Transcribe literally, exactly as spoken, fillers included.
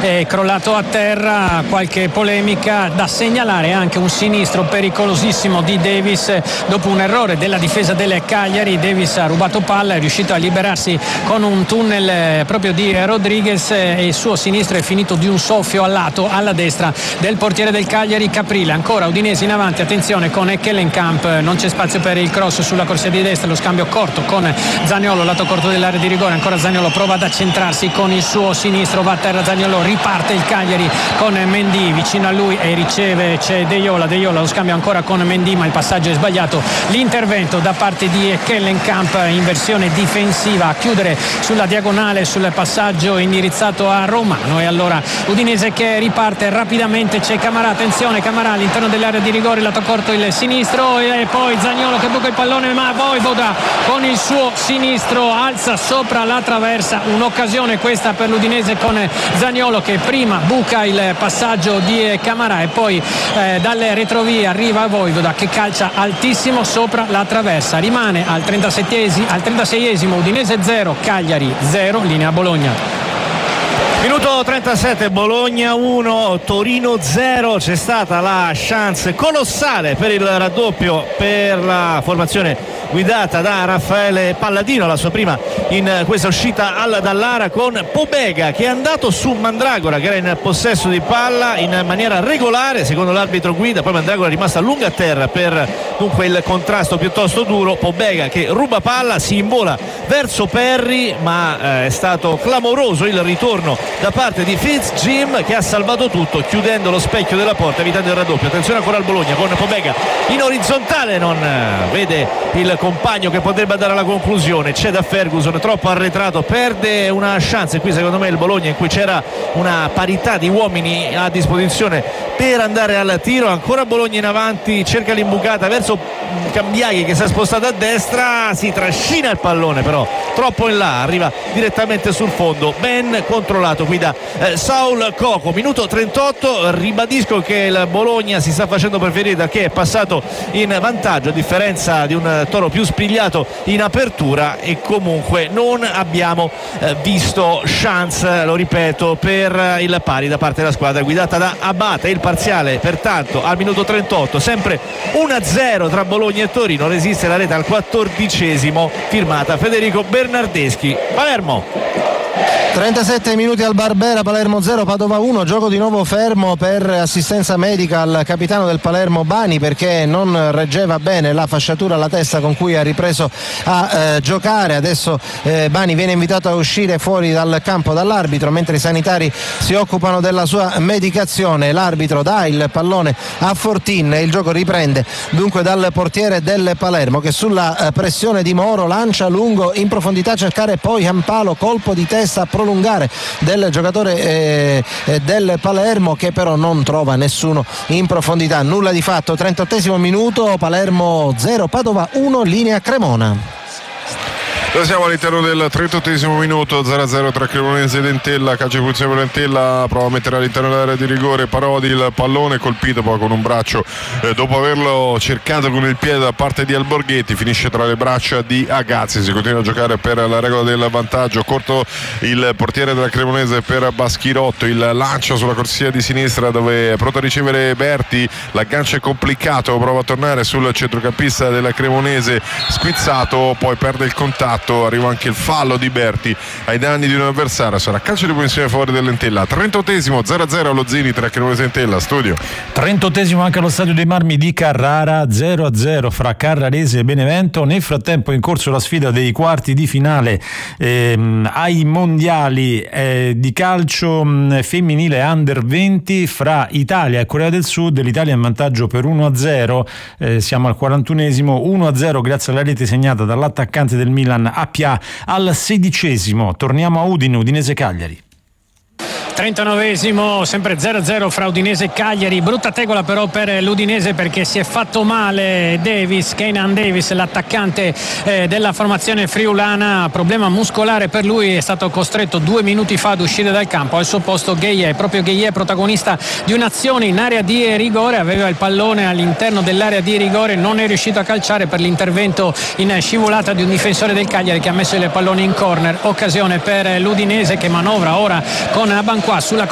è crollato a terra. Qualche polemica da segnalare, anche un sinistro pericolosissimo di Davis dopo un errore della difesa delle Cagliari. Davis ha rubato palla, è riuscito a liberarsi con un tunnel proprio di Rodriguez e il suo sinistro è finito di un soffio al lato, alla destra del portiere del Cagliari Caprile. Ancora Udinese in avanti, attenzione con Eckelenkamp, non c'è spazio per il cross sulla corsia di destra, lo scambio corto con Zaniolo, lato corto dell'area di rigore. Ancora Zaniolo prova ad accentrarsi con il suo sinistro, va a terra Zaniolo, riparte il Cagliari con Mendy vicino a lui e riceve, c'è De Jola, De Jola lo scambio ancora con Mendy, ma il passaggio è sbagliato. L'intervento da parte di Eckelenkamp in versione difensiva a chiudere sulla diagonale sul passaggio indirizzato a Romano, e allora Udinese che riparte rapidamente. C'è Camarà, attenzione Camarà all'interno dell'area di rigore, lato corto il sinistro e poi Zaniolo che buca il pallone, ma Vojvoda con il suo sinistro alza sopra la traversa. Un'occasione questa per l'Udinese con Zaniolo che prima buca il passaggio di Camarà e poi eh, dalle retrovie arriva Vojvoda che calcia altissimo sopra la traversa. Rimane al trentasettesimo, al trentaseiesimo Udinese zero Cagliari zero, linea Bologna. Minuto trentasette, Bologna uno, Torino zero. C'è stata la chance colossale per il raddoppio per la formazione guidata da Raffaele Palladino, la sua prima in questa uscita al Dallara, con Pobega che è andato su Mandragora che era in possesso di palla in maniera regolare secondo l'arbitro guida, poi Mandragora è rimasta a lunga a terra per dunque il contrasto piuttosto duro. Pobega che ruba palla, si invola verso Perry, ma eh, è stato clamoroso il ritorno da parte di Fitz Jim che ha salvato tutto chiudendo lo specchio della porta, evitando il raddoppio. Attenzione ancora al Bologna con Pobega in orizzontale, non vede il compagno che potrebbe andare alla conclusione, c'è da Ferguson troppo arretrato, perde una chance qui secondo me il Bologna in cui c'era una parità di uomini a disposizione per andare al tiro. Ancora Bologna in avanti, cerca l'imbucata verso Cambiaghi che si è spostato a destra, si trascina il pallone però troppo in là, arriva direttamente sul fondo, ben controllato qui da eh, Saul Coco. Minuto trentotto, ribadisco che il Bologna si sta facendo preferire da che è passato in vantaggio a differenza di un Toro più spigliato in apertura, e comunque non abbiamo eh, visto chance, lo ripeto, per il pari da parte della squadra guidata da Abate. Il parziale pertanto al minuto trentotto sempre uno a zero tra Bologna e Torino, resiste la rete al quattordicesimo firmata Federico Bernardeschi. Palermo. trentasette minuti al Barbera, Palermo zero Padova uno, gioco di nuovo fermo per assistenza medica al capitano del Palermo Bani perché non reggeva bene la fasciatura alla testa con cui ha ripreso a eh, giocare. Adesso eh, Bani viene invitato a uscire fuori dal campo dall'arbitro mentre i sanitari si occupano della sua medicazione. L'arbitro dà il pallone a Fortin e il gioco riprende dunque dal portiere del Palermo che sulla eh, pressione di Moro lancia lungo in profondità a cercare poi Ampalo, colpo di testa prolungare del giocatore eh, del Palermo che però non trova nessuno in profondità. Nulla di fatto. Trentottesimo minuto, Palermo zero Padova uno, linea Cremona. Noi siamo all'interno del trentottesimo minuto, zero a zero tra Cremonese ed Entella. Calcio di punizione per Entella, prova a mettere all'interno dell'area di rigore Parodi, il pallone colpito poi con un braccio eh, dopo averlo cercato con il piede da parte di Alborghetti, finisce tra le braccia di Agazzi. Si continua a giocare per la regola del vantaggio, corto il portiere della Cremonese per Baschirotto, il lancio sulla corsia di sinistra dove è pronto a ricevere Berti, l'aggancio è complicato, prova a tornare sul centrocampista della Cremonese, squizzato, poi perde il contatto, arriva anche il fallo di Berti ai danni di un avversario, sarà calcio di punizione a favore dell'Entella. trentottesimo, zero a zero allo Zini tra Cremonese e Entella. Studio trentottesimo anche allo stadio dei Marmi di Carrara, zero a zero fra Carrarese e Benevento. Nel frattempo è in corso la sfida dei quarti di finale ehm, ai mondiali eh, di calcio mh, femminile under venti fra Italia e Corea del Sud. L'Italia è in vantaggio per uno a zero, eh, siamo al quarantunesimo, uno a zero grazie alla rete segnata dall'attaccante del Milan Appia al sedicesimo. Torniamo a Udine, Udinese Cagliari. trentanovesimo, sempre zero a zero fra Udinese e Cagliari. Brutta tegola però per l'Udinese perché si è fatto male Davis, Kenan Davis, l'attaccante eh, della formazione friulana. Problema muscolare per lui, è stato costretto due minuti fa ad uscire dal campo. Al suo posto Gueye, proprio Gueye, protagonista di un'azione in area di rigore, aveva il pallone all'interno dell'area di rigore, non è riuscito a calciare per l'intervento in scivolata di un difensore del Cagliari che ha messo il pallone in corner. Occasione per l'Udinese che manovra ora con Abanquà sulla